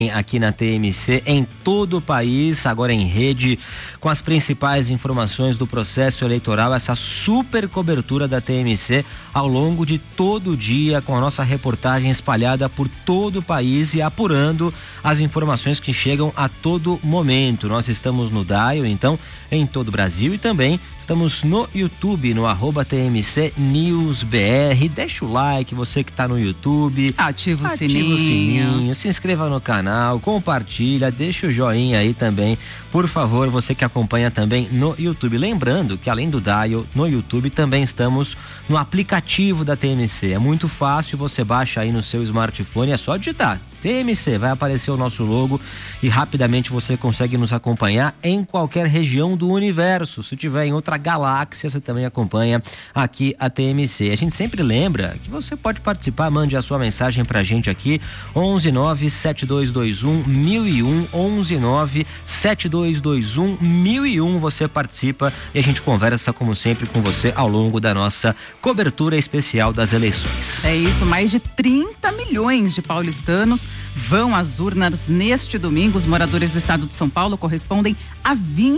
aqui na TMC, em todo o país, agora em rede, com as principais informações do processo eleitoral, essa super cobertura da TMC ao longo de todo o dia, com a nossa reportagem espalhada por todo o país e apurando as informações que chegam a todo momento. Nós estamos no Dial, então, em todo o Brasil, e também estamos no YouTube, no @TMC News BR. Deixa o like, você que está no YouTube. Ativa o sininho. Se inscreva no canal, compartilha, deixa o joinha aí também, por favor, você que acompanha também no YouTube. Lembrando que além do Dial, no YouTube também estamos no aplicativo da TMC. É muito fácil, você baixa aí no seu smartphone, é só digitar TMC, vai aparecer o nosso logo e rapidamente você consegue nos acompanhar em qualquer região do universo. Se tiver em outra galáxia, você também acompanha aqui a TMC. A gente sempre lembra que você pode participar, mande a sua mensagem pra gente aqui, 11972211001, 11972211001, você participa e a gente conversa como sempre com você ao longo da nossa cobertura especial das eleições. É isso, mais de 30 milhões de paulistanos vão às urnas neste domingo. Os moradores do estado de São Paulo correspondem a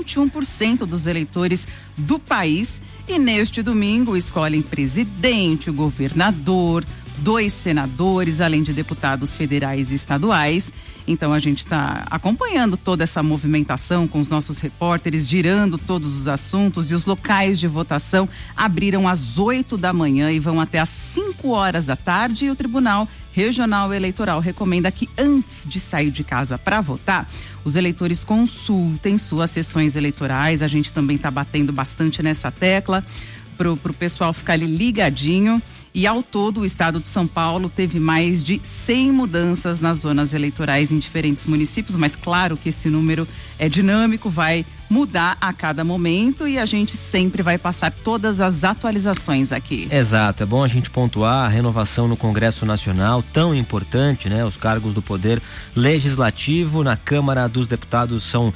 21% dos eleitores do país e neste domingo escolhem presidente, governador, 2 senadores, além de deputados federais e estaduais. Então a gente está acompanhando toda essa movimentação com os nossos repórteres, girando todos os assuntos, e os locais de votação abriram às 8 da manhã e vão até às 5 horas da tarde, e o Tribunal Regional Eleitoral recomenda que antes de sair de casa para votar, os eleitores consultem suas sessões eleitorais. A gente também está batendo bastante nessa tecla pro pessoal ficar ali ligadinho. E ao todo, o estado de São Paulo teve mais de 100 mudanças nas zonas eleitorais em diferentes municípios, mas claro que esse número é dinâmico, vai mudar a cada momento e a gente sempre vai passar todas as atualizações aqui. Exato, é bom a gente pontuar a renovação no Congresso Nacional, tão importante, né? Os cargos do Poder Legislativo na Câmara dos Deputados são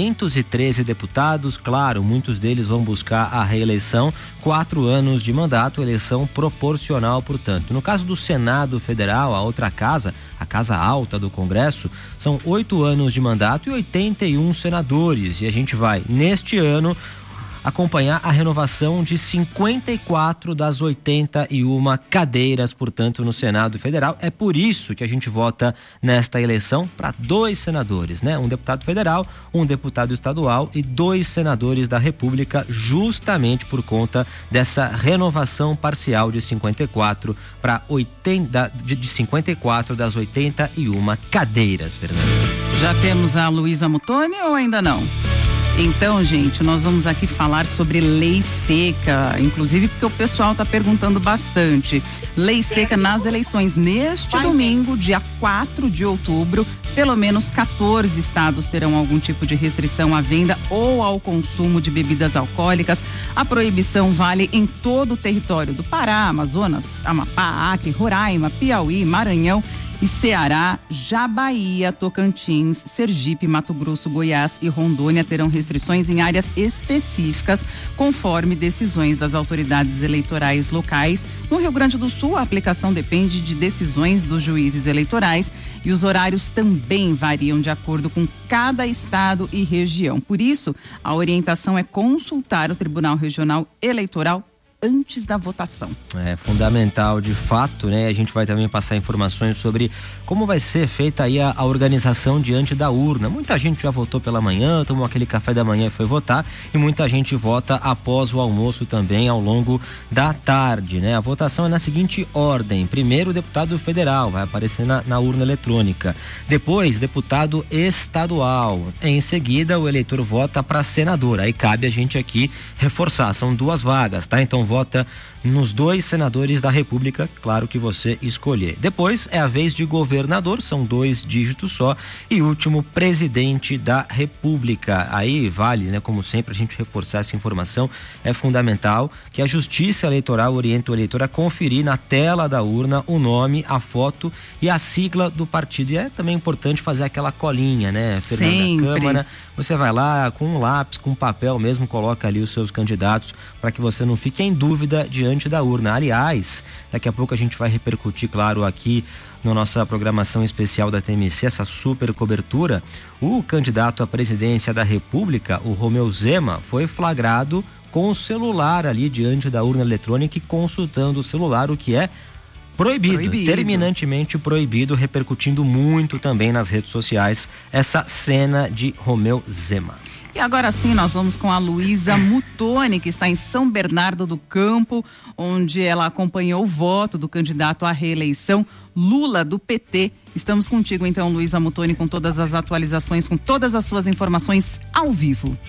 513 deputados, claro, muitos deles vão buscar a reeleição, 4 anos de mandato, eleição proporcional, portanto. No caso do Senado Federal, a outra casa, a casa alta do Congresso, são 8 anos de mandato e 81 senadores, e a gente vai, neste ano, acompanhar a renovação de 54 das 81 cadeiras, portanto, no Senado Federal. É por isso que a gente vota nesta eleição para 2 senadores, né? Um deputado federal, um deputado estadual e 2 senadores da República, justamente por conta dessa renovação parcial de 54 para 80, de 54 das 81 cadeiras, Fernando. Já temos a Luísa Muttoni ou ainda não? Então, gente, nós vamos aqui falar sobre lei seca, inclusive porque o pessoal está perguntando bastante. Lei seca nas eleições. Neste domingo, dia 4 de outubro, pelo menos 14 estados terão algum tipo de restrição à venda ou ao consumo de bebidas alcoólicas. A proibição vale em todo o território do Pará, Amazonas, Amapá, Acre, Roraima, Piauí, Maranhão e Ceará. Já Bahia, Tocantins, Sergipe, Mato Grosso, Goiás e Rondônia terão restrições em áreas específicas, conforme decisões das autoridades eleitorais locais. No Rio Grande do Sul, a aplicação depende de decisões dos juízes eleitorais e os horários também variam de acordo com cada estado e região. Por isso, a orientação é consultar o Tribunal Regional Eleitoral antes da votação. É fundamental, de fato, né? A gente vai também passar informações sobre como vai ser feita aí a organização diante da urna. Muita gente já votou pela manhã, tomou aquele café da manhã e foi votar, e muita gente vota após o almoço também, ao longo da tarde, né? A votação é na seguinte ordem: primeiro, o deputado federal vai aparecer na urna eletrônica, depois deputado estadual, em seguida o eleitor vota para senador. Aí cabe a gente aqui reforçar, são 2 vagas, tá? Então vota nos 2 senadores da República, claro que você escolher. Depois é a vez de governador, são 2 dígitos só, e último, presidente da República. Aí vale, né, como sempre, a gente reforçar essa informação. É fundamental que a Justiça Eleitoral oriente o eleitor a conferir na tela da urna o nome, a foto e a sigla do partido. E é também importante fazer aquela colinha, né, Fernanda? Sempre. Câmara, você vai lá com um lápis, com um papel mesmo, coloca ali os seus candidatos, para que você não fique em dúvida diante da urna. Aliás, daqui a pouco a gente vai repercutir, claro, aqui na nossa programação especial da TMC, essa super cobertura. O candidato à presidência da República, o Romeu Zema, foi flagrado com o celular ali diante da urna eletrônica e consultando o celular, o que é proibido, terminantemente proibido, repercutindo muito também nas redes sociais essa cena de Romeu Zema. E agora sim, nós vamos com a Luísa Muttoni, que está em São Bernardo do Campo, onde ela acompanhou o voto do candidato à reeleição, Lula, do PT. Estamos contigo então, Luísa Muttoni, com todas as atualizações, com todas as suas informações ao vivo.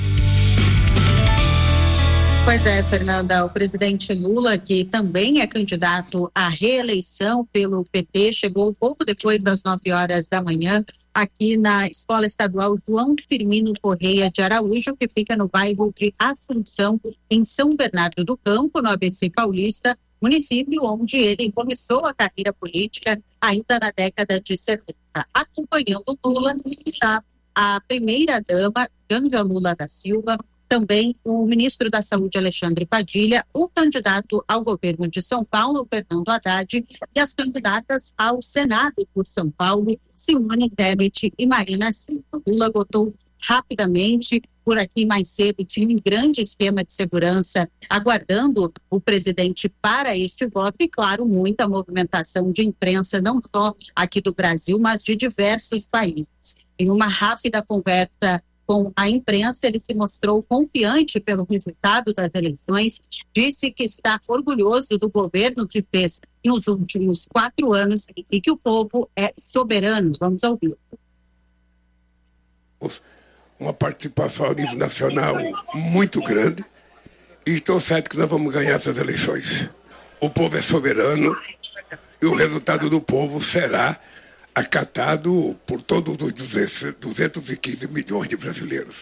Pois é, Fernanda, o presidente Lula, que também é candidato à reeleição pelo PT, chegou um pouco depois das 9 horas da manhã aqui na Escola Estadual João Firmino Correia de Araújo, que fica no bairro de Assunção, em São Bernardo do Campo, no ABC Paulista, município onde ele começou a carreira política ainda na década de 70. Acompanhando Lula está a primeira-dama, Janja Lula da Silva, também o ministro da Saúde, Alexandre Padilha, o candidato ao governo de São Paulo, Fernando Haddad, e as candidatas ao Senado por São Paulo, Simone Tebet e Marina Silva. Lula votou rapidamente. Por aqui mais cedo tinha um grande esquema de segurança aguardando o presidente para este voto e, claro, muita movimentação de imprensa, não só aqui do Brasil, mas de diversos países. Em uma rápida conversa com a imprensa, ele se mostrou confiante pelo resultado das eleições, disse que está orgulhoso do governo que fez nos últimos 4 anos e que o povo é soberano. Vamos ouvir. Uma participação a nível nacional muito grande e estou certo que nós vamos ganhar essas eleições. O povo é soberano e o resultado do povo será acatado por todos os 215 milhões de brasileiros.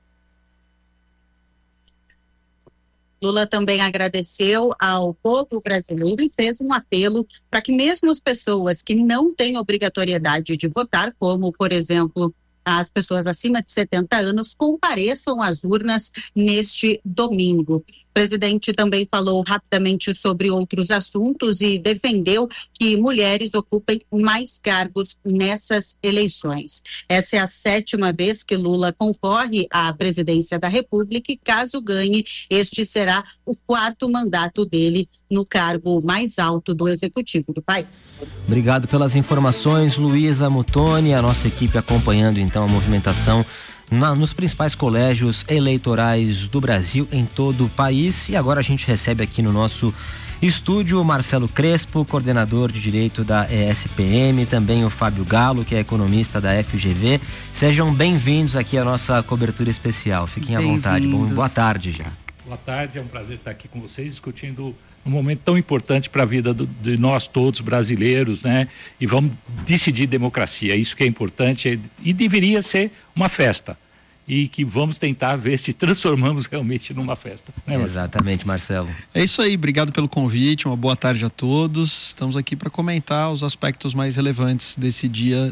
Lula também agradeceu ao povo brasileiro e fez um apelo para que mesmo as pessoas que não têm obrigatoriedade de votar, como, por exemplo, as pessoas acima de 70 anos, compareçam às urnas neste domingo. O presidente também falou rapidamente sobre outros assuntos e defendeu que mulheres ocupem mais cargos nessas eleições. Essa é a 7ª vez que Lula concorre à presidência da República e, caso ganhe, este será o 4º mandato dele no cargo mais alto do executivo do país. Obrigado pelas informações, Luísa Muttoni, a nossa equipe acompanhando então a movimentação nos principais colégios eleitorais do Brasil, em todo o país. E agora a gente recebe aqui no nosso estúdio o Marcelo Crespo, coordenador de Direito da ESPM, também o Fábio Galo, que é economista da FGV. Sejam bem-vindos aqui à nossa cobertura especial. Fiquem à vontade. Boa tarde já. Boa tarde, é um prazer estar aqui com vocês discutindo um momento tão importante para a vida de nós todos brasileiros, né? E vamos decidir democracia, isso que é importante e deveria ser uma festa. E que vamos tentar ver se transformamos realmente numa festa. Né, Marcelo? Exatamente, Marcelo. É isso aí, obrigado pelo convite, uma boa tarde a todos. Estamos aqui para comentar os aspectos mais relevantes desse dia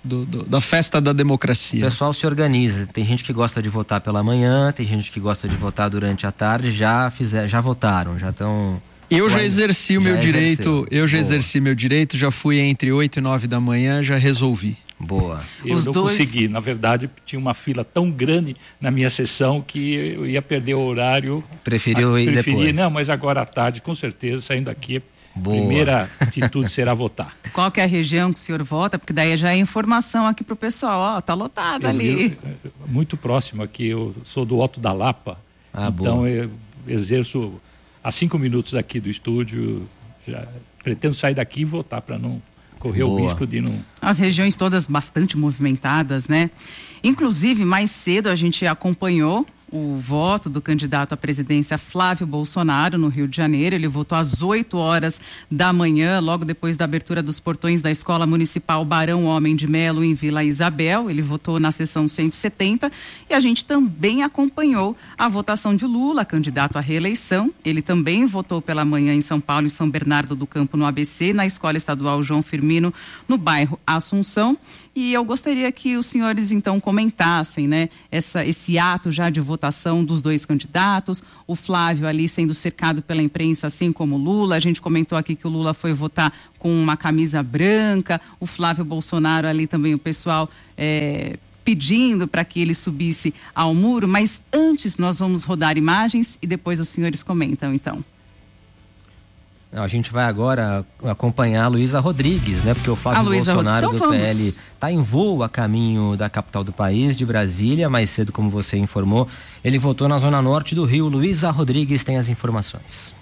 da festa da democracia. O pessoal se organiza, tem gente que gosta de votar pela manhã, tem gente que gosta de votar durante a tarde, já votaram, já estão... Eu já exerci o meu direito, exerci meu direito, já fui entre 8 e 9 da manhã, já resolvi. Boa. Eu não consegui, na verdade tinha uma fila tão grande na minha sessão que eu ia perder o horário. Preferiu ir depois? Não, mas agora à tarde, com certeza, saindo daqui, boa. Primeira atitude será votar. Qual que é a região que o senhor vota? Porque daí já é informação aqui pro pessoal, ó, tá lotado ali. Muito próximo aqui, eu sou do Alto da Lapa, então boa. Eu exerço a 5 minutos aqui do estúdio, já pretendo sair daqui e votar para não correr o risco de não... As regiões todas bastante movimentadas, né? Inclusive, mais cedo a gente acompanhou o voto do candidato à presidência Flávio Bolsonaro no Rio de Janeiro. Ele votou às 8 horas da manhã, logo depois da abertura dos portões da Escola Municipal Barão Homem de Melo, em Vila Isabel. Ele votou na sessão 170 e a gente também acompanhou a votação de Lula, candidato à reeleição. Ele também votou pela manhã em São Paulo e São Bernardo do Campo, no ABC, na Escola Estadual João Firmino, no bairro Assunção. E eu gostaria que os senhores então comentassem, né, esse ato já de votação dos dois candidatos, o Flávio ali sendo cercado pela imprensa, assim como o Lula. A gente comentou aqui que o Lula foi votar com uma camisa branca, o Flávio Bolsonaro ali também, o pessoal pedindo para que ele subisse ao muro, mas antes nós vamos rodar imagens e depois os senhores comentam, então. A gente vai agora acompanhar a Luísa Rodrigues, né? Porque o Flávio Bolsonaro do PL está em voo a caminho da capital do país, de Brasília. Mais cedo, como você informou, ele votou na zona norte do Rio. Luísa Rodrigues tem as informações.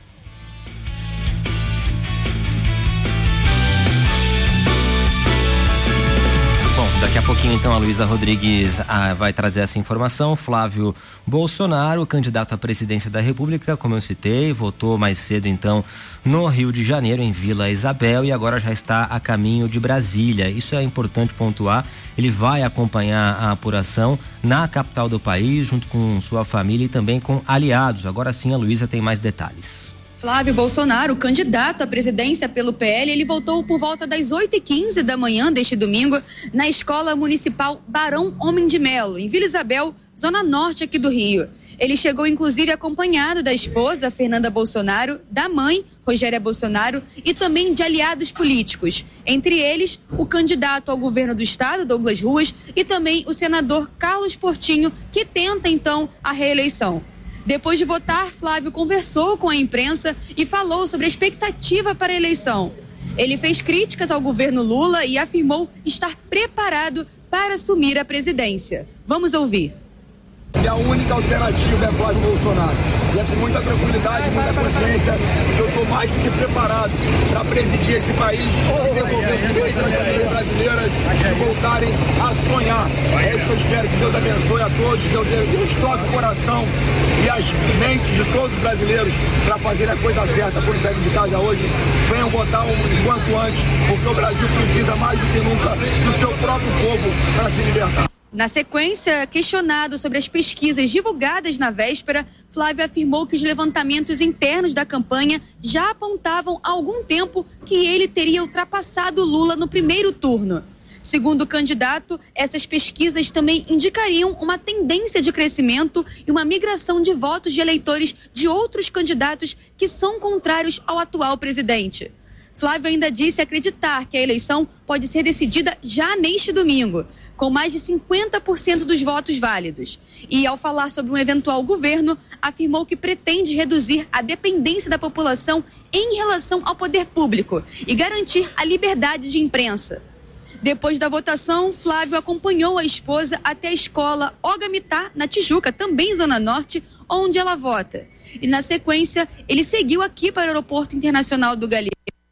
Daqui a pouquinho, então, a Luísa Rodrigues vai trazer essa informação. Flávio Bolsonaro, candidato à presidência da República, como eu citei, votou mais cedo, então, no Rio de Janeiro, em Vila Isabel, e agora já está a caminho de Brasília. Isso é importante pontuar. Ele vai acompanhar a apuração na capital do país, junto com sua família e também com aliados. Agora sim, a Luísa tem mais detalhes. Flávio Bolsonaro, candidato à presidência pelo PL, ele votou por volta das 8h15 da manhã deste domingo na Escola Municipal Barão Homem de Melo, em Vila Isabel, zona norte aqui do Rio. Ele chegou inclusive acompanhado da esposa, Fernanda Bolsonaro, da mãe, Rogéria Bolsonaro, e também de aliados políticos. Entre eles, o candidato ao governo do estado, Douglas Ruas, e também o senador Carlos Portinho, que tenta então a reeleição. Depois de votar, Flávio conversou com a imprensa e falou sobre a expectativa para a eleição. Ele fez críticas ao governo Lula e afirmou estar preparado para assumir a presidência. Vamos ouvir. Se a única alternativa é Flávio Bolsonaro, e é com muita tranquilidade, muita consciência, que eu estou mais do que preparado para presidir esse país e devolver o direito às famílias brasileiras de voltarem a sonhar. É isso que eu espero, que Deus abençoe a todos, que Deus toque o coração e as mentes de todos os brasileiros para fazer a coisa certa. Por isso, de casa hoje, venham votar o quanto antes, porque o Brasil precisa mais do que nunca do seu próprio povo para se libertar. Na sequência, questionado sobre as pesquisas divulgadas na véspera, Flávio afirmou que os levantamentos internos da campanha já apontavam há algum tempo que ele teria ultrapassado Lula no primeiro turno. Segundo o candidato, essas pesquisas também indicariam uma tendência de crescimento e uma migração de votos de eleitores de outros candidatos que são contrários ao atual presidente. Flávio ainda disse acreditar que a eleição pode ser decidida já neste domingo, com mais de 50% dos votos válidos. E, ao falar sobre um eventual governo, afirmou que pretende reduzir a dependência da população em relação ao poder público e garantir a liberdade de imprensa. Depois da votação, Flávio acompanhou a esposa até a escola Ogamitá, na Tijuca, também Zona Norte, onde ela vota. E, na sequência, ele seguiu aqui para o Aeroporto Internacional do Galeão.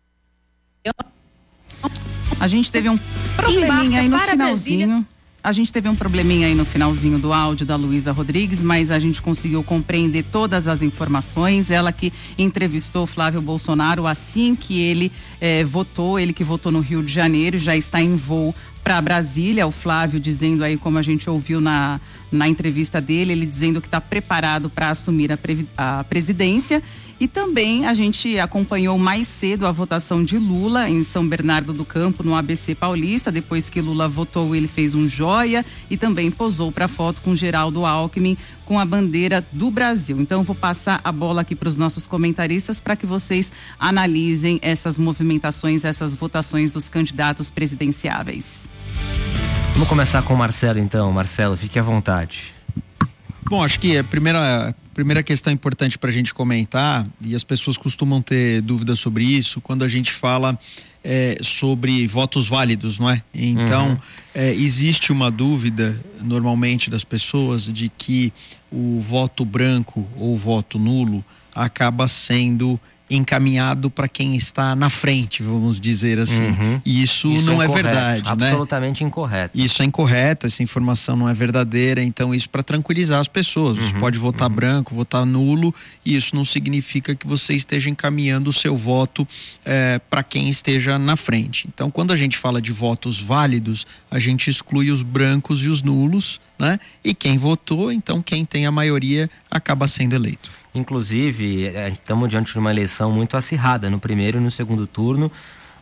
A gente teve um probleminha aí no finalzinho. A gente teve um probleminha aí no finalzinho do áudio da Luísa Rodrigues, mas a gente conseguiu compreender todas as informações. Ela que entrevistou Flávio Bolsonaro assim que ele votou, ele que votou no Rio de Janeiro, já está em voo para Brasília. O Flávio dizendo aí, como a gente ouviu na entrevista dele, ele dizendo que está preparado para assumir a presidência. E também a gente acompanhou mais cedo a votação de Lula em São Bernardo do Campo, no ABC Paulista. Depois que Lula votou, ele fez um joia e também posou para foto com Geraldo Alckmin com a bandeira do Brasil. Então, vou passar a bola aqui para os nossos comentaristas para que vocês analisem essas movimentações, essas votações dos candidatos presidenciáveis. Vamos começar com o Marcelo, então. Marcelo, fique à vontade. Bom, acho que a primeira questão importante para a gente comentar, e as pessoas costumam ter dúvidas sobre isso, quando a gente fala sobre votos válidos, não é? Então, existe uma dúvida, normalmente, das pessoas de que o voto branco ou o voto nulo acaba sendo encaminhado para quem está na frente, vamos dizer assim. E isso não é verdade, absolutamente incorreto. Isso é incorreto, essa informação não é verdadeira, então isso para tranquilizar as pessoas. Você pode votar branco, votar nulo, e isso não significa que você esteja encaminhando o seu voto para quem esteja na frente. Então, quando a gente fala de votos válidos, a gente exclui os brancos e os nulos, né? E quem votou, então quem tem a maioria acaba sendo eleito. Inclusive, estamos diante de uma eleição muito acirrada no primeiro e no segundo turno.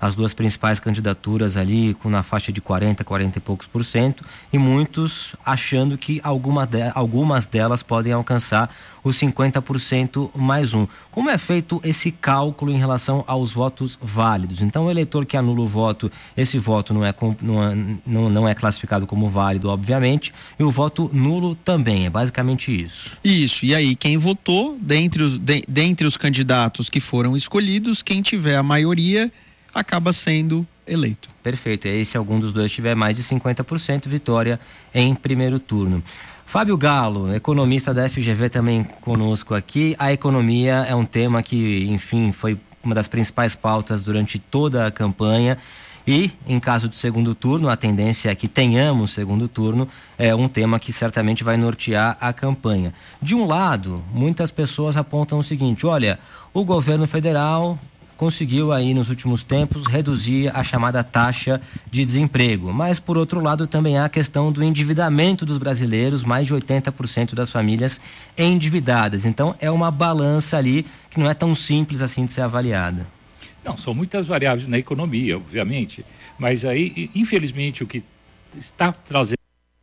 as duas principais candidaturas ali na faixa de 40 e poucos %, e muitos achando que algumas delas podem alcançar os 50% mais um. Como é feito esse cálculo em relação aos votos válidos? Então, o eleitor que anula o voto, esse voto não é classificado como válido, obviamente, e o voto nulo também, é basicamente isso. Isso, e aí quem votou, dentre os candidatos que foram escolhidos, quem tiver a maioria acaba sendo eleito. Perfeito, e aí se algum dos dois tiver mais de 50%, vitória em primeiro turno. Fábio Galo, economista da FGV, também conosco aqui. A economia é um tema que, enfim, foi uma das principais pautas durante toda a campanha, e em caso de segundo turno, a tendência é que tenhamos segundo turno, é um tema que certamente vai nortear a campanha. De um lado, muitas pessoas apontam o seguinte: olha, o governo federal conseguiu aí nos últimos tempos reduzir a chamada taxa de desemprego, mas por outro lado também há a questão do endividamento dos brasileiros, mais de 80% das famílias endividadas. Então é uma balança ali que não é tão simples assim de ser avaliada. Não, são muitas variáveis na economia, obviamente, mas aí, infelizmente, o que está trazendo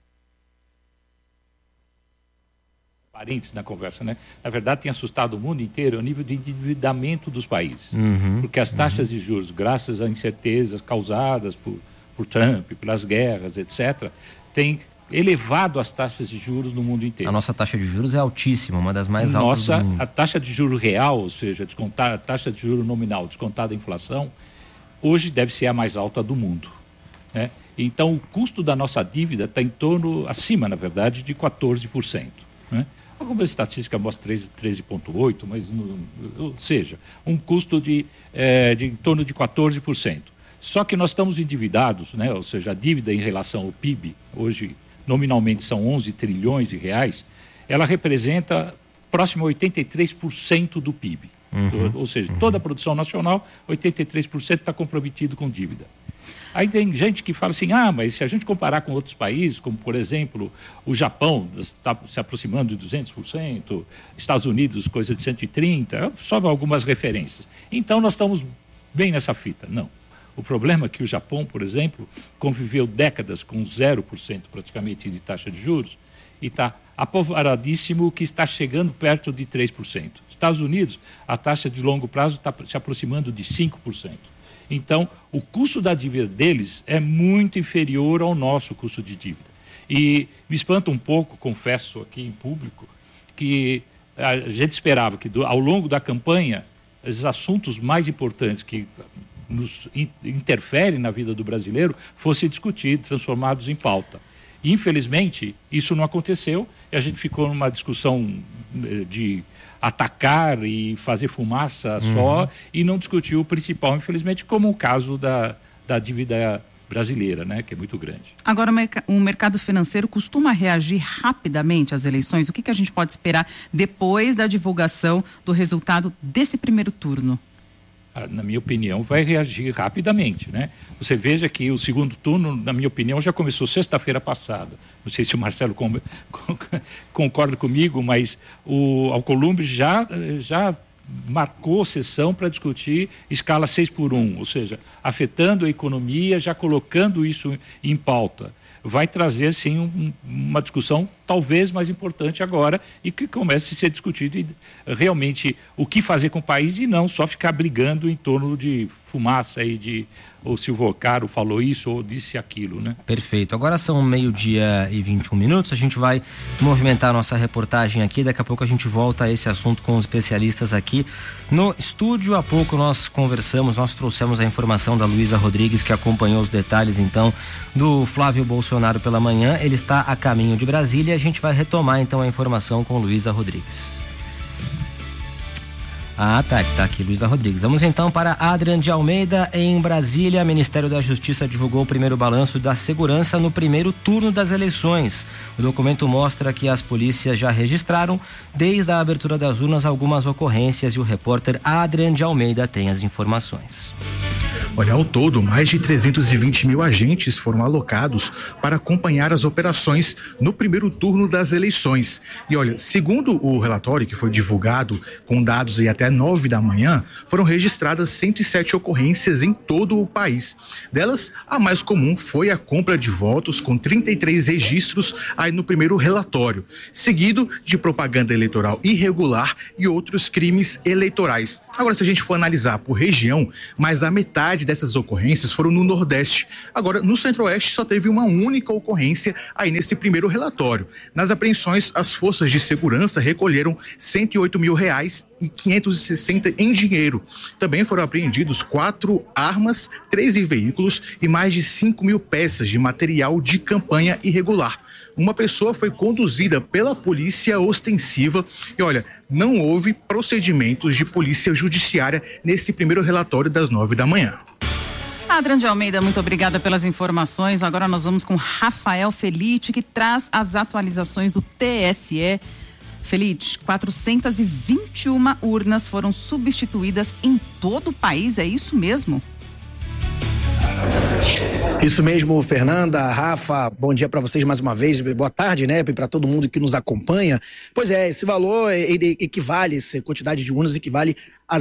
parentes na conversa, né? Na verdade, tem assustado o mundo inteiro o nível de endividamento dos países. Porque as taxas de juros, graças a incertezas causadas por Trump, pelas guerras, etc., têm elevado as taxas de juros no mundo inteiro. A nossa taxa de juros é altíssima, uma das mais altas do mundo. A taxa de juro real, ou seja, a taxa de juro nominal descontada a inflação, hoje deve ser a mais alta do mundo, né? Então, o custo da nossa dívida está em torno, acima, na verdade, de 14%, né? Algumas estatísticas mostram 13,8%, mas, ou seja, um custo de em torno de 14%. Só que nós estamos endividados, né? Ou seja, a dívida em relação ao PIB, hoje nominalmente são 11 trilhões de reais, ela representa próximo a 83% do PIB. Ou seja, toda a produção nacional, 83% está comprometido com dívida. Aí tem gente que fala assim, mas se a gente comparar com outros países, como por exemplo o Japão está se aproximando de 200%, Estados Unidos coisa de 130%, só algumas referências. Então nós estamos bem nessa fita. Não. O problema é que o Japão, por exemplo, conviveu décadas com 0% praticamente de taxa de juros e está apavoradíssimo que está chegando perto de 3%. Estados Unidos, a taxa de longo prazo está se aproximando de 5%. Então, o custo da dívida deles é muito inferior ao nosso custo de dívida. E me espanta um pouco, confesso aqui em público, que a gente esperava que ao longo da campanha, os assuntos mais importantes que nos interferem na vida do brasileiro fossem discutidos, transformados em pauta. E, infelizmente, isso não aconteceu e a gente ficou numa discussão de atacar e fazer fumaça só e não discutiu o principal, infelizmente, como o caso da dívida brasileira, né, que é muito grande. Agora, o mercado financeiro costuma reagir rapidamente às eleições? O que a gente pode esperar depois da divulgação do resultado desse primeiro turno? Na minha opinião, vai reagir rapidamente, né? Você veja que o segundo turno, na minha opinião, já começou sexta-feira passada. Não sei se o Marcelo concorda comigo, mas o Alcolumbre já marcou sessão para discutir escala 6x1, ou seja, afetando a economia, já colocando isso em pauta. Vai trazer, sim, uma discussão talvez mais importante agora e que comece a ser discutido e, realmente o que fazer com o país e não só ficar brigando em torno de fumaça e ou se o Vocaro falou isso ou disse aquilo, né? Perfeito. Agora são 12:21. A gente vai movimentar a nossa reportagem aqui. Daqui a pouco a gente volta a esse assunto com os especialistas aqui no estúdio. Há pouco nós trouxemos a informação da Luísa Rodrigues, que acompanhou os detalhes, então, do Flávio Bolsonaro pela manhã. Ele está a caminho de Brasília e a gente vai retomar, então, a informação com Luísa Rodrigues. Tá aqui Luísa Rodrigues. Vamos então para Adrian de Almeida em Brasília. O Ministério da Justiça divulgou o primeiro balanço da segurança no primeiro turno das eleições. O documento mostra que as polícias já registraram, desde a abertura das urnas, algumas ocorrências e o repórter Adrian de Almeida tem as informações. Olha, ao todo, mais de 320 mil agentes foram alocados para acompanhar as operações no primeiro turno das eleições. E olha, segundo o relatório que foi divulgado com dados aí até 9 da manhã, foram registradas 107 ocorrências em todo o país. Delas, a mais comum foi a compra de votos, com 33 registros aí no primeiro relatório, seguido de propaganda eleitoral irregular e outros crimes eleitorais. Agora, se a gente for analisar por região, mais da metade dessas ocorrências foram no Nordeste. Agora, no Centro-Oeste só teve uma única ocorrência aí nesse primeiro relatório. Nas apreensões, as forças de segurança recolheram R$108 mil e 560 em dinheiro. Também foram apreendidos 4 armas, 13 veículos e mais de 5 mil peças de material de campanha irregular. Uma pessoa foi conduzida pela polícia ostensiva e olha, não houve procedimentos de polícia judiciária nesse primeiro relatório das 9 da manhã. Adrian de Almeida, muito obrigada pelas informações. Agora nós vamos com Rafael Felite, que traz as atualizações do TSE. Felite, 421 urnas foram substituídas em todo o país, é isso mesmo? Isso mesmo, Fernanda, Rafa, bom dia para vocês mais uma vez, boa tarde, né, para todo mundo que nos acompanha. Pois é, esse valor, ele equivale, essa quantidade de urnas equivale a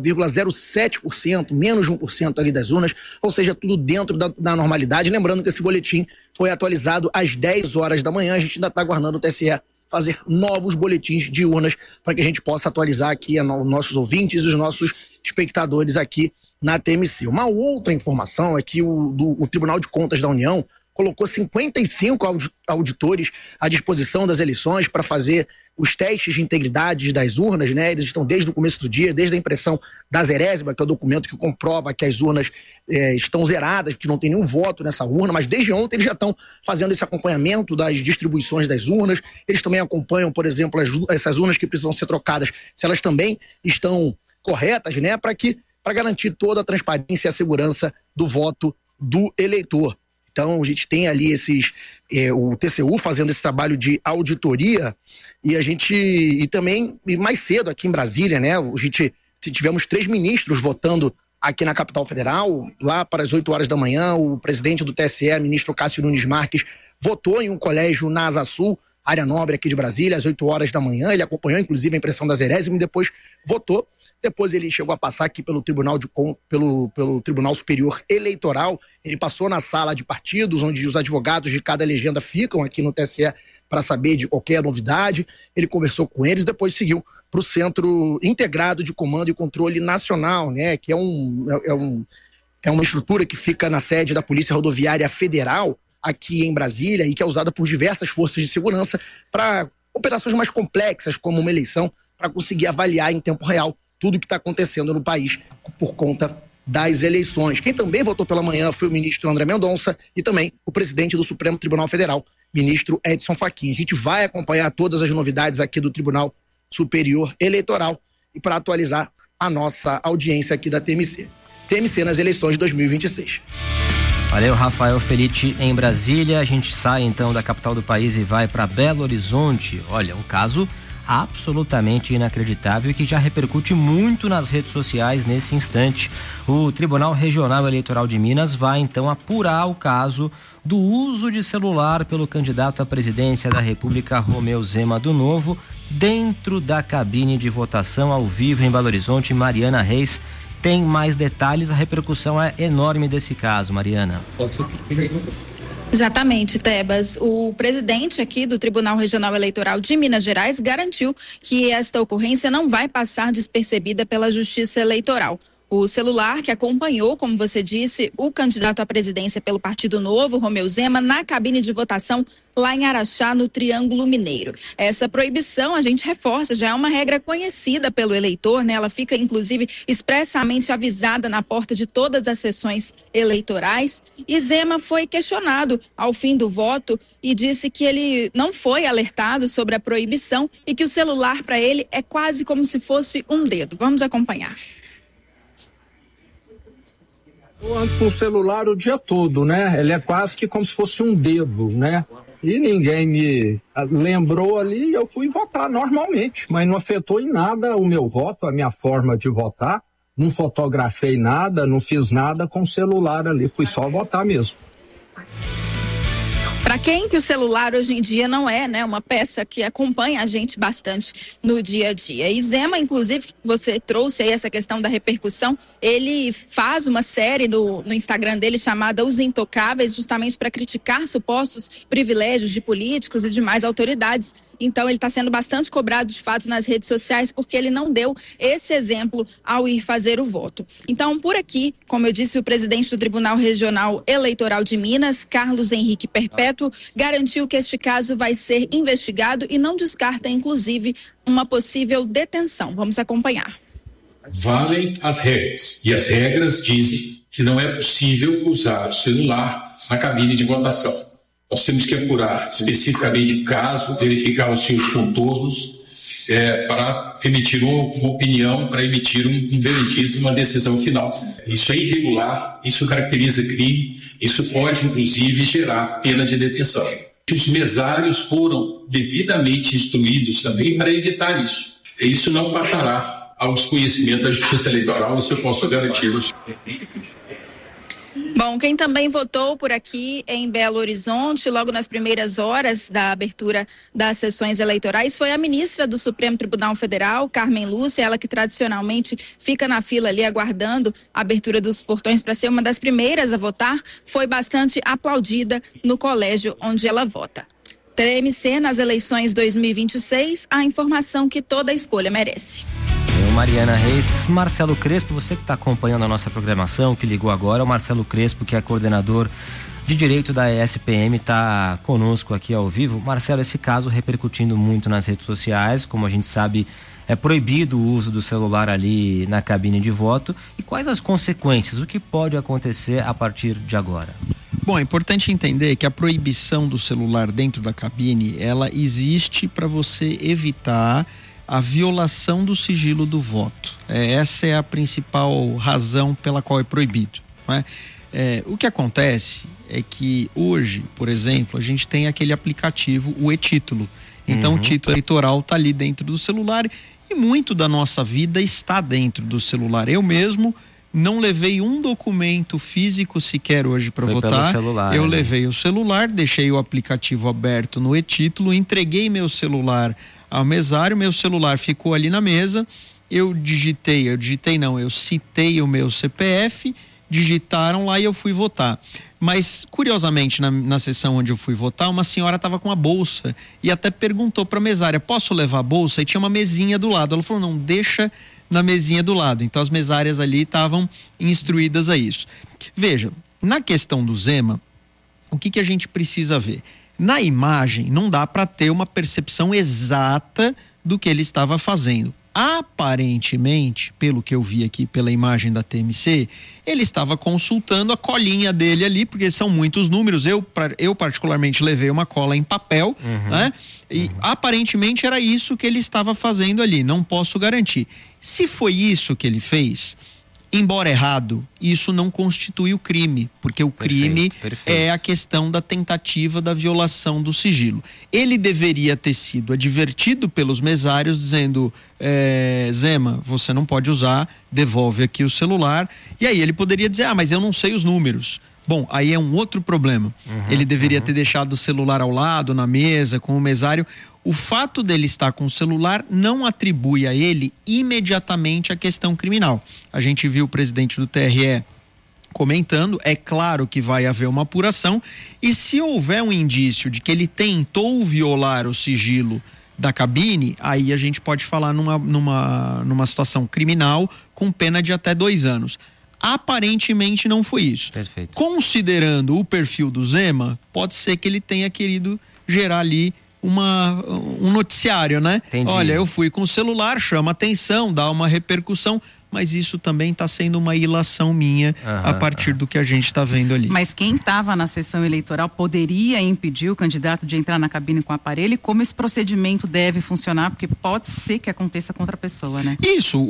0,07%, menos de 1% ali das urnas, ou seja, tudo dentro da normalidade. Lembrando que esse boletim foi atualizado às 10 horas da manhã, a gente ainda está aguardando o TSE fazer novos boletins de urnas para que a gente possa atualizar aqui os nossos ouvintes e os nossos espectadores aqui na TMC. Uma outra informação é que o Tribunal de Contas da União colocou 55 auditores à disposição das eleições para fazer os testes de integridade das urnas, né? Eles estão desde o começo do dia, desde a impressão da zerésima, que é o documento que comprova que as urnas estão zeradas, que não tem nenhum voto nessa urna, mas desde ontem eles já estão fazendo esse acompanhamento das distribuições das urnas. Eles também acompanham, por exemplo, essas urnas que precisam ser trocadas, se elas também estão corretas, né? Para garantir toda a transparência e a segurança do voto do eleitor. Então, a gente tem ali o TCU fazendo esse trabalho de auditoria e também mais cedo aqui em Brasília, né? Tivemos 3 ministros votando aqui na capital federal, lá para as 8 horas da manhã, o presidente do TSE, ministro Cássio Nunes Marques, votou em um colégio na Asa Sul, área nobre aqui de Brasília, às 8 horas da manhã, ele acompanhou inclusive a impressão da zerésima e depois votou. Depois ele chegou a passar aqui pelo Tribunal Superior Eleitoral, ele passou na sala de partidos, onde os advogados de cada legenda ficam aqui no TSE para saber de qualquer novidade, ele conversou com eles, depois seguiu para o Centro Integrado de Comando e Controle Nacional, né, que é uma estrutura que fica na sede da Polícia Rodoviária Federal, aqui em Brasília, e que é usada por diversas forças de segurança para operações mais complexas, como uma eleição, para conseguir avaliar em tempo real tudo o que está acontecendo no país por conta das eleições. Quem também votou pela manhã foi o ministro André Mendonça e também o presidente do Supremo Tribunal Federal, ministro Edson Fachin. A gente vai acompanhar todas as novidades aqui do Tribunal Superior Eleitoral e para atualizar a nossa audiência aqui da TMC. TMC nas eleições de 2026. Valeu, Rafael Felite em Brasília. A gente sai então da capital do país e vai para Belo Horizonte. Olha, um caso absolutamente inacreditável e que já repercute muito nas redes sociais nesse instante. O Tribunal Regional Eleitoral de Minas vai então apurar o caso do uso de celular pelo candidato à presidência da República, Romeu Zema do Novo, dentro da cabine de votação ao vivo em Belo Horizonte. Mariana Reis tem mais detalhes, a repercussão é enorme desse caso, Mariana. Exatamente, Tebas. O presidente aqui do Tribunal Regional Eleitoral de Minas Gerais garantiu que esta ocorrência não vai passar despercebida pela Justiça Eleitoral. O celular que acompanhou, como você disse, o candidato à presidência pelo Partido Novo, Romeu Zema, na cabine de votação lá em Araxá, no Triângulo Mineiro. Essa proibição, a gente reforça, já é uma regra conhecida pelo eleitor, né? Ela fica, inclusive, expressamente avisada na porta de todas as sessões eleitorais. E Zema foi questionado ao fim do voto e disse que ele não foi alertado sobre a proibição e que o celular para ele é quase como se fosse um dedo. Vamos acompanhar. Eu ando com o celular o dia todo, né? Ele é quase que como se fosse um dedo, né? E ninguém me lembrou ali, eu fui votar normalmente, mas não afetou em nada o meu voto, a minha forma de votar, não fotografei nada, não fiz nada com o celular ali, fui só votar mesmo. Para quem que o celular hoje em dia não é, né, uma peça que acompanha a gente bastante no dia a dia. E Zema, inclusive, você trouxe aí essa questão da repercussão, ele faz uma série no Instagram dele chamada Os Intocáveis, justamente para criticar supostos privilégios de políticos e demais autoridades. Então ele está sendo bastante cobrado de fato nas redes sociais porque ele não deu esse exemplo ao ir fazer o voto. Então, por aqui, como eu disse, o presidente do Tribunal Regional Eleitoral de Minas, Carlos Henrique Perpétuo, garantiu que este caso vai ser investigado e não descarta, inclusive, uma possível detenção. Vamos acompanhar. Valem as regras, e as regras dizem que não é possível usar o celular na cabine de votação. Nós temos que apurar especificamente o caso, verificar os seus contornos para emitir uma opinião, para emitir um veredito, uma decisão final. Isso é irregular, isso caracteriza crime, isso pode inclusive gerar pena de detenção. Os mesários foram devidamente instruídos também para evitar isso. Isso não passará ao desconhecimento da Justiça Eleitoral, isso eu posso garantir. Bom, quem também votou por aqui em Belo Horizonte, logo nas primeiras horas da abertura das sessões eleitorais, foi a ministra do Supremo Tribunal Federal, Carmen Lúcia, ela que tradicionalmente fica na fila ali aguardando a abertura dos portões para ser uma das primeiras a votar, foi bastante aplaudida no colégio onde ela vota. TMC nas eleições 2026, a informação que toda escolha merece. Mariana Reis, Marcelo Crespo, você que está acompanhando a nossa programação, que ligou agora, o Marcelo Crespo, que é coordenador de Direito da ESPM, está conosco aqui ao vivo. Marcelo, esse caso repercutindo muito nas redes sociais, como a gente sabe, é proibido o uso do celular ali na cabine de voto. E quais as consequências? O que pode acontecer a partir de agora? Bom, é importante entender que a proibição do celular dentro da cabine, ela existe para você evitar a violação do sigilo do voto. Essa é a principal razão pela qual é proibido, não é? O que acontece é que hoje, por exemplo, a gente tem aquele aplicativo, o e-título. Então o título eleitoral está ali dentro do celular e muito da nossa vida está dentro do celular. Eu mesmo não levei um documento físico sequer hoje para votar. Celular, eu levei o celular, deixei o aplicativo aberto no e-título, entreguei meu celular ao mesário, meu celular ficou ali na mesa, eu citei o meu CPF, digitaram lá e eu fui votar. Mas, curiosamente, na sessão onde eu fui votar, uma senhora estava com a bolsa e até perguntou para a mesária, posso levar a bolsa? E tinha uma mesinha do lado. Ela falou, não, deixa na mesinha do lado. Então, as mesárias ali estavam instruídas a isso. Veja, na questão do Zema, o que a gente precisa ver? Na imagem, não dá para ter uma percepção exata do que ele estava fazendo. Aparentemente, pelo que eu vi aqui pela imagem da TMC, ele estava consultando a colinha dele ali, porque são muitos números. Eu particularmente levei uma cola em papel, né? E aparentemente era isso que ele estava fazendo ali. Não posso garantir. Se foi isso que ele fez, embora errado, isso não constitui o crime, porque o crime é a questão da tentativa da violação do sigilo. Ele deveria ter sido advertido pelos mesários dizendo, Zema, você não pode usar, devolve aqui o celular. E aí ele poderia dizer, mas eu não sei os números. Bom, aí é um outro problema. Ele deveria ter deixado o celular ao lado, na mesa, com o mesário. O fato dele estar com o celular não atribui a ele imediatamente a questão criminal. A gente viu o presidente do TRE comentando, é claro que vai haver uma apuração e se houver um indício de que ele tentou violar o sigilo da cabine, aí a gente pode falar numa situação criminal com pena de até 2 anos. Aparentemente não foi isso. Perfeito. Considerando o perfil do Zema, pode ser que ele tenha querido gerar ali um noticiário, né? Entendi. Olha, eu fui com o celular, chama atenção, dá uma repercussão, mas isso também está sendo uma ilação minha a partir do que a gente está vendo ali. Mas quem estava na sessão eleitoral poderia impedir o candidato de entrar na cabine com o aparelho? E como esse procedimento deve funcionar? Porque pode ser que aconteça contra a pessoa, né? Isso,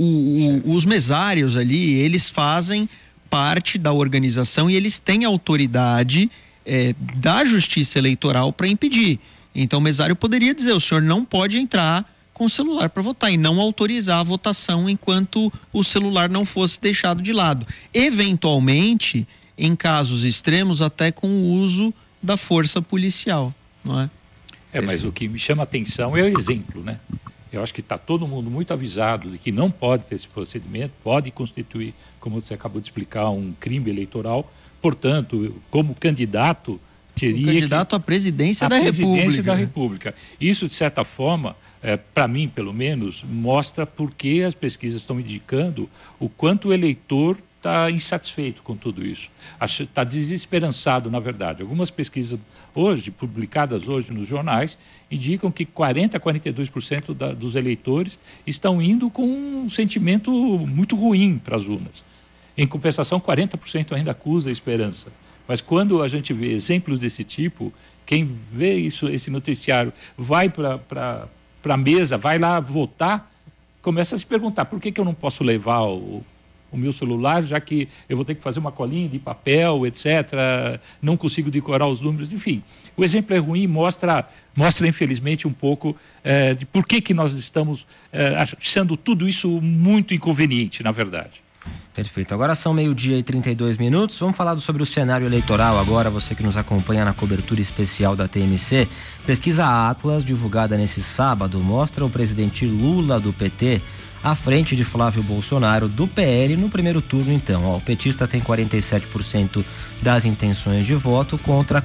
os mesários ali, eles fazem parte da organização e eles têm autoridade da Justiça Eleitoral para impedir. Então o mesário poderia dizer, o senhor não pode entrar com o celular para votar e não autorizar a votação enquanto o celular não fosse deixado de lado. Eventualmente, em casos extremos, até com o uso da força policial, não é? Mas o que me chama a atenção é o exemplo, né? Eu acho que está todo mundo muito avisado de que não pode ter esse procedimento, pode constituir, como você acabou de explicar, um crime eleitoral. Portanto, como candidato, teria à presidência da República. Isso, de certa forma, para mim, pelo menos, mostra por que as pesquisas estão indicando o quanto o eleitor está insatisfeito com tudo isso. Está desesperançado, na verdade. Algumas pesquisas publicadas hoje nos jornais, indicam que 40% a 42% dos eleitores estão indo com um sentimento muito ruim para as urnas. Em compensação, 40% ainda acusa a esperança. Mas quando a gente vê exemplos desse tipo, quem vê esse noticiário vai para a mesa, vai lá votar, começa a se perguntar: por que eu não posso levar o meu celular, já que eu vou ter que fazer uma colinha de papel, etc., não consigo decorar os números, enfim. O exemplo é ruim, mostra infelizmente um pouco de por que nós estamos achando tudo isso muito inconveniente, na verdade. Perfeito. Agora são 12:32. Vamos falar sobre o cenário eleitoral agora, você que nos acompanha na cobertura especial da TMC. Pesquisa Atlas, divulgada nesse sábado, mostra o presidente Lula, do PT, à frente de Flávio Bolsonaro, do PL, no primeiro turno. Então, o petista tem 47% das intenções de voto contra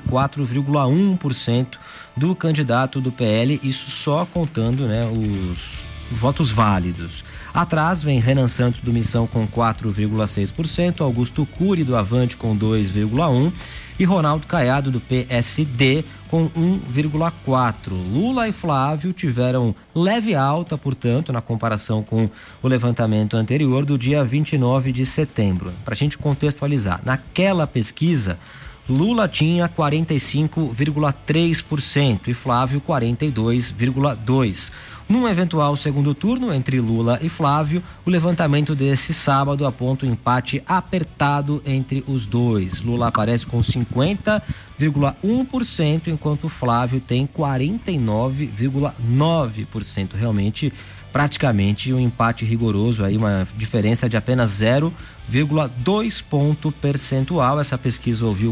44,1% do candidato do PL, isso só contando, né, os votos válidos. Atrás vem Renan Santos, do Missão, com 4,6%, Augusto Cury, do Avante, com 2,1%, e Ronaldo Caiado, do PSD, com 1,4%. Lula e Flávio tiveram leve alta, portanto, na comparação com o levantamento anterior do dia 29 de setembro. Para a gente contextualizar, naquela pesquisa, Lula tinha 45,3% e Flávio 42,2%. Num eventual segundo turno entre Lula e Flávio, o levantamento desse sábado aponta um empate apertado entre os dois. Lula aparece com 50,1%, enquanto Flávio tem 49,9%. Realmente, praticamente um empate rigoroso, aí uma diferença de apenas 0,2 ponto percentual. Essa pesquisa ouviu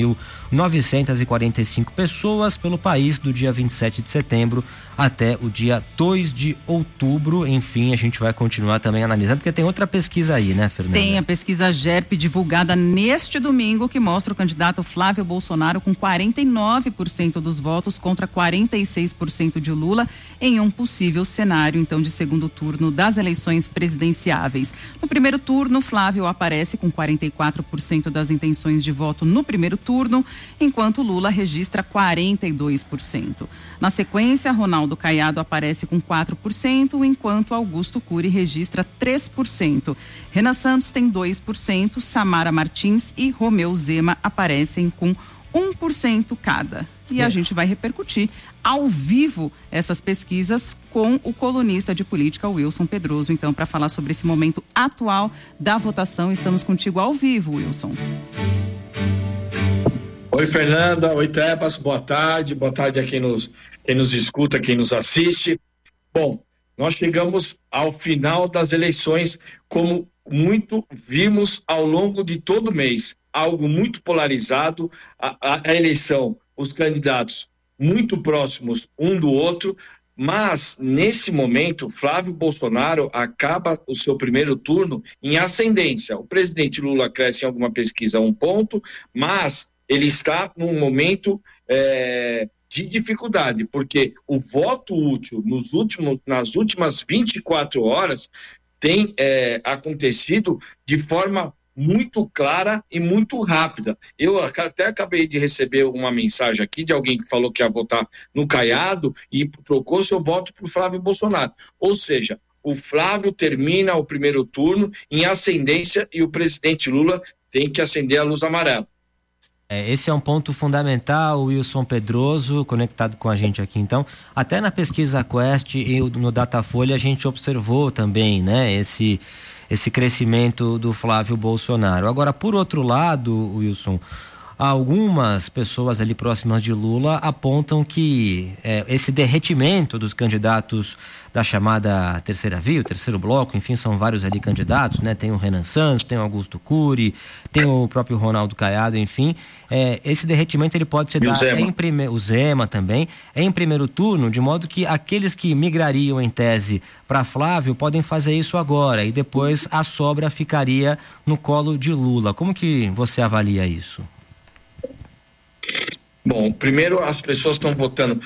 4.945 pessoas pelo país do dia 27 de setembro até o dia 2 de outubro. Enfim, a gente vai continuar também analisando, porque tem outra pesquisa aí, né, Fernanda? Tem a pesquisa GERP, divulgada neste domingo, que mostra o candidato Flávio Bolsonaro com 49% dos votos contra 46% de Lula, em um possível cenário, então, de segundo turno das eleições presidenciáveis. No primeiro turno, Flávio aparece com 44% das intenções de voto no primeiro turno, enquanto Lula registra 42%. Na sequência, Ronaldo Caiado aparece com 4%, enquanto Augusto Cury registra 3%. Renan Santos tem 2%, Samara Martins e Romeu Zema aparecem com 1% cada. E a gente vai repercutir ao vivo essas pesquisas com o colunista de política, Wilson Pedroso. Então, para falar sobre esse momento atual da votação, estamos contigo ao vivo, Wilson. Oi, Fernanda. Oi, Tebas. Boa tarde. Boa tarde a quem nos escuta, quem nos assiste. Bom, nós chegamos ao final das eleições, como muito vimos ao longo de todo o mês. Algo muito polarizado, a eleição, os candidatos muito próximos um do outro, mas nesse momento Flávio Bolsonaro acaba o seu primeiro turno em ascendência. O presidente Lula cresce em alguma pesquisa 1 ponto, mas ele está num momento de dificuldade, porque o voto útil nas últimas 24 horas tem acontecido de forma muito clara e muito rápida. Eu até acabei de receber uma mensagem aqui de alguém que falou que ia votar no Caiado e trocou seu voto para o Flávio Bolsonaro. Ou seja, o Flávio termina o primeiro turno em ascendência e o presidente Lula tem que acender a luz amarela. Esse é um ponto fundamental, Wilson Pedroso, conectado com a gente aqui. Então, até na pesquisa Quest e no Datafolha a gente observou também, né, esse crescimento do Flávio Bolsonaro. Agora, por outro lado, Wilson, Algumas pessoas ali próximas de Lula apontam que esse derretimento dos candidatos da chamada terceira via, o terceiro bloco, enfim, são vários ali candidatos, né? Tem o Renan Santos, tem o Augusto Cury, tem o próprio Ronaldo Caiado, enfim. Esse derretimento ele pode se dar o Zema também, em primeiro turno, de modo que aqueles que migrariam em tese para Flávio podem fazer isso agora e depois a sobra ficaria no colo de Lula. Como que você avalia isso? Bom, primeiro as pessoas estão votando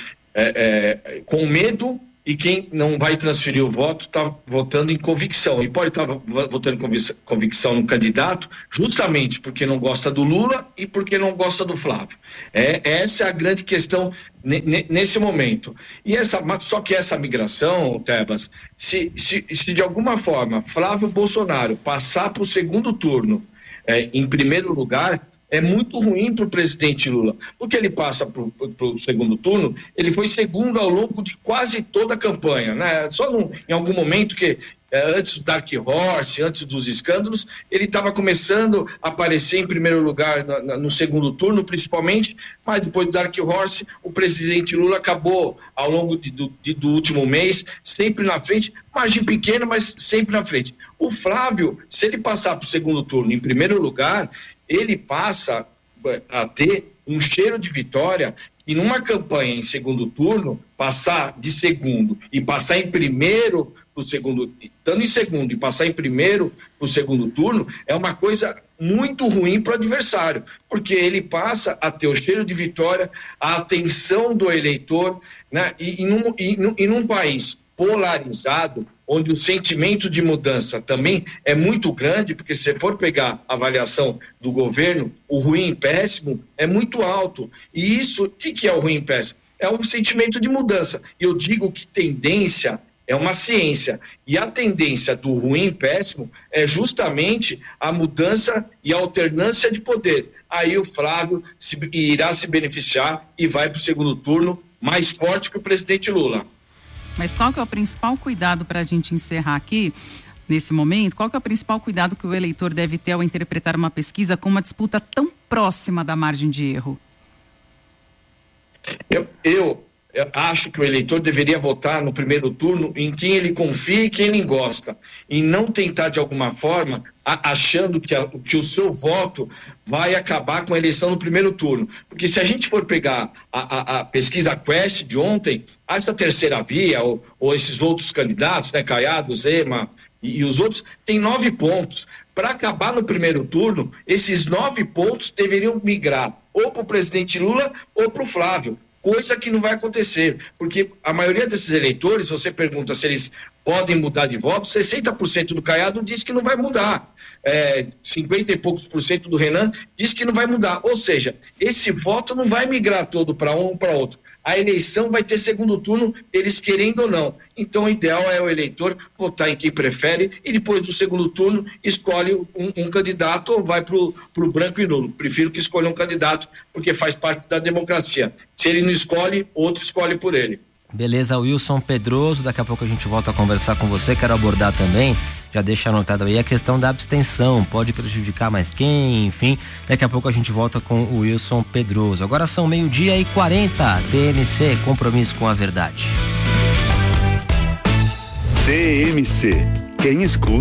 com medo, e quem não vai transferir o voto está votando em convicção, e pode estar votando em convicção no candidato justamente porque não gosta do Lula e porque não gosta do Flávio. Essa é a grande questão nesse momento. Só que essa migração, Tebas, se de alguma forma Flávio Bolsonaro passar para o segundo turno em primeiro lugar, é muito ruim para o presidente Lula, porque ele passa para o segundo turno, ele foi segundo ao longo de quase toda a campanha, né? Só em algum momento que, antes do Dark Horse, antes dos escândalos, ele estava começando a aparecer em primeiro lugar no segundo turno, principalmente, mas depois do Dark Horse, o presidente Lula acabou, ao longo do último mês, sempre na frente, margem pequena, mas sempre na frente. O Flávio, se ele passar para o segundo turno em primeiro lugar, ele passa a ter um cheiro de vitória, e numa campanha em segundo turno, passar de segundo e passar em primeiro para o segundo, estando em segundo e passar em primeiro para o segundo turno, é uma coisa muito ruim para o adversário, porque ele passa a ter o cheiro de vitória, a atenção do eleitor, né? E num país polarizado, onde o sentimento de mudança também é muito grande, porque se você for pegar a avaliação do governo, o ruim e péssimo é muito alto. E isso, o que é o ruim e péssimo? É um sentimento de mudança. E eu digo que tendência é uma ciência. E a tendência do ruim e péssimo é justamente a mudança e a alternância de poder. Aí o Flávio irá se beneficiar e vai para o segundo turno mais forte que o presidente Lula. Mas qual que é o principal cuidado para a gente encerrar aqui, nesse momento? Qual que é o principal cuidado que o eleitor deve ter ao interpretar uma pesquisa com uma disputa tão próxima da margem de erro? Eu acho que o eleitor deveria votar no primeiro turno em quem ele confia e quem ele gosta, e não tentar de alguma forma achando que o seu voto vai acabar com a eleição no primeiro turno, porque se a gente for pegar a pesquisa Quest de ontem, essa terceira via ou esses outros candidatos, né, Caiado, Zema e os outros, tem 9 pontos. Para acabar no primeiro turno, esses 9 pontos deveriam migrar ou para o presidente Lula ou para o Flávio, coisa que não vai acontecer, porque a maioria desses eleitores, você pergunta se eles podem mudar de voto, 60% do Caiado diz que não vai mudar, 50 e poucos % do Renan diz que não vai mudar, ou seja, esse voto não vai migrar todo para um ou para outro. A eleição vai ter segundo turno, eles querendo ou não. Então, o ideal é o eleitor votar em quem prefere e depois do segundo turno escolhe um candidato ou vai para o branco e nulo. Prefiro que escolha um candidato, porque faz parte da democracia. Se ele não escolhe, outro escolhe por ele. Beleza, Wilson Pedroso, daqui a pouco a gente volta a conversar com você. Quero abordar também, já deixa anotado aí, a questão da abstenção, pode prejudicar mais quem, enfim, daqui a pouco a gente volta com o Wilson Pedroso. Agora são 12:40, TMC, compromisso com a verdade. TMC, quem escuta